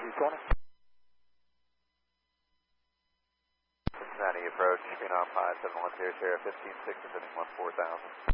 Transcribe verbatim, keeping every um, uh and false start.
two twenty. Cincinnati approach, Phenom five seven one zero, Sierra fifteen six, descending one four thousand.